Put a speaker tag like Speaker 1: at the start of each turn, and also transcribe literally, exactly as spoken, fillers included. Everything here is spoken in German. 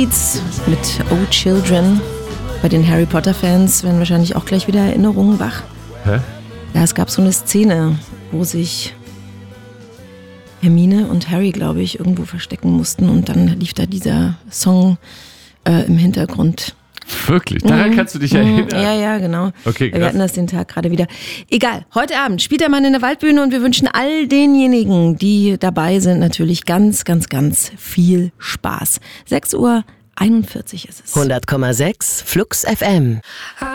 Speaker 1: Beats mit Oh Children. Bei den Harry Potter-Fans werden wahrscheinlich auch gleich wieder Erinnerungen wach.
Speaker 2: Hä?
Speaker 1: Ja, es gab so eine Szene, wo sich Hermine und Harry, glaube ich, irgendwo verstecken mussten und dann lief da dieser Song äh, im Hintergrund.
Speaker 2: Wirklich? Daran mhm. kannst du dich erinnern?
Speaker 1: Ja, ja, genau.
Speaker 2: Okay, krass.
Speaker 1: Wir hatten das den Tag gerade wieder. Egal, heute Abend spielt der Mann in der Waldbühne und wir wünschen all denjenigen, die dabei sind, natürlich ganz, ganz, ganz viel Spaß. sechs Uhr einundvierzig ist es.
Speaker 3: hundert Komma sechs Flux F M.